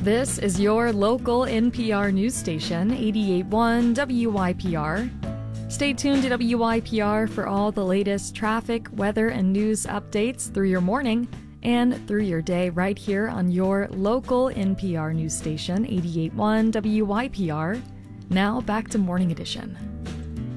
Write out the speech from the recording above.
This is your local NPR news station, 88.1 WYPR. Stay tuned to WYPR for all the latest traffic, weather, and news updates through your morning and through your day right here on your local NPR news station, 88.1 WYPR. Now back to Morning Edition.